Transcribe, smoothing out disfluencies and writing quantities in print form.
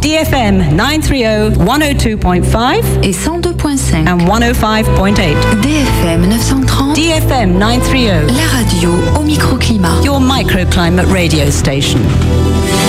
DFM 930, 102.5 et 102.5 and 105.8. DFM 930, DFM 930, la radio au microclimat. your microclimate radio station.